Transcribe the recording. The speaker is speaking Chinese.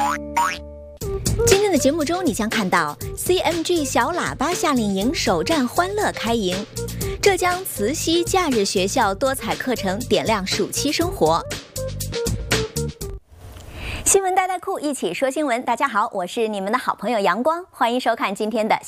今天的节目中，你将看到 CMG 小喇叭夏令营首站欢乐开营，浙江慈溪假日学校多彩课程点亮暑期生活。新闻大库一起说新闻，大家好，我是你们的好朋友阳光，欢迎收看今天的